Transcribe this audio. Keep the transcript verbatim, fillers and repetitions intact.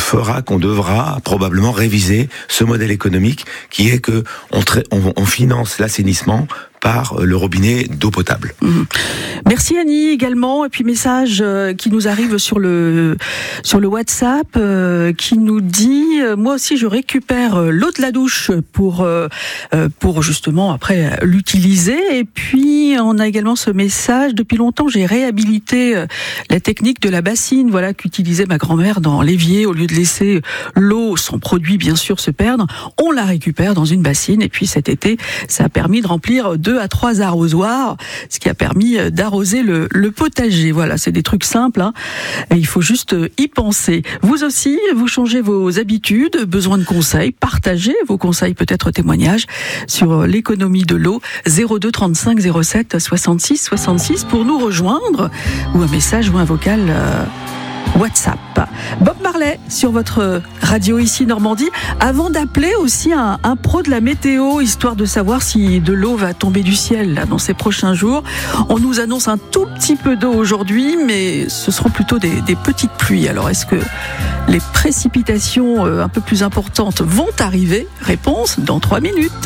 fera qu'on devra probablement réviser ce modèle économique qui est que on, tra- on, on finance l'assainissement par le robinet d'eau potable. Mmh. Merci Annie également, et puis message euh, qui nous arrive sur le sur le WhatsApp euh, qui nous dit euh, moi aussi je récupère euh, l'eau de la douche pour euh, pour justement après l'utiliser, et puis on a également ce message: depuis longtemps j'ai réhabilité euh, la technique de la bassine, voilà qu'utilisait ma grand-mère dans l'évier, au lieu de laisser l'eau, son produit bien sûr, se perdre, on la récupère dans une bassine, et puis cet été ça a permis de remplir deux à trois arrosoirs, ce qui a permis d'arroser le, le potager. Voilà, c'est des trucs simples, hein, et il faut juste y penser. Vous aussi, vous changez vos habitudes, besoin de conseils, partagez vos conseils, peut-être témoignages sur l'économie de l'eau. zéro deux trente-cinq zéro sept soixante-six soixante-six pour nous rejoindre, ou un message ou un vocal euh, WhatsApp. Bob Marley sur votre radio ici Normandie. Avant d'appeler aussi un, un pro de la météo, histoire de savoir si de l'eau va tomber du ciel là, dans ces prochains jours. On nous annonce un tout petit peu d'eau aujourd'hui, mais ce seront plutôt des, des petites pluies. Alors est-ce que les précipitations euh, un peu plus importantes vont arriver? Réponse dans trois minutes.